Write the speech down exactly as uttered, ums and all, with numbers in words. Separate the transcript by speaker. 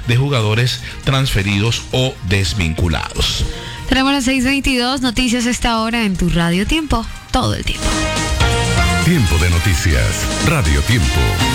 Speaker 1: de jugadores transferidos o desvinculados.
Speaker 2: Tenemos las seis veintidós, noticias a esta hora en tu Radio Tiempo, todo el tiempo.
Speaker 3: Tiempo de noticias, Radio Tiempo.